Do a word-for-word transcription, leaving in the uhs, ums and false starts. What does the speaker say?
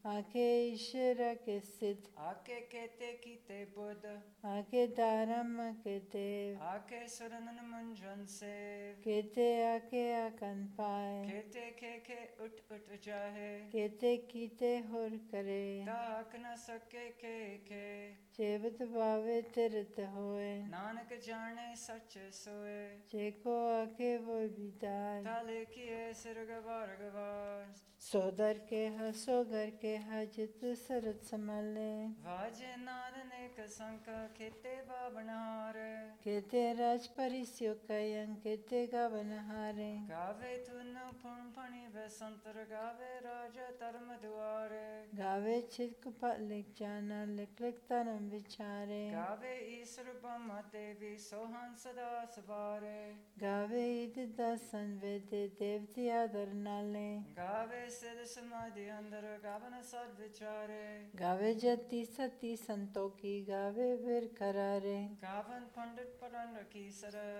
आके ईश्वर के सिद्ध, आके केते कीते बुद्ध, आके धर्म के देव, आके सुरनन मुंजन से, केते आके आकन पाए, केते के के उठ उठ जाहे, केते कीते होर करे, ताक न सके के के, जेबत भावे तिरत होए, नानक जाने सच सोए, जेको आके वो बिदाय, ताले किए सिर गवार गवार, सो दर के हा सो घर के हा जित सरत संभाले, वाजे नाद नेक संक केते बाबनार, केते राज परिस्यो कयं केते गावन हारे, गावे तुन पुण फणि बसंतर गावे राजा धर्म दुआरे, गावे छिक लिख जाना लिख लिख तनम विचारे, गावे ईश्वर ब्रह्म देवी सोहन सदा सवारे, गावे ईद दासन वेदे देवती आदर नाले, गावे सिद्ध समाधि अंदर गावन सद विचारे, गावे जति सती संतों की गावे वीर करारे, गावन पंडित पढ़न की सर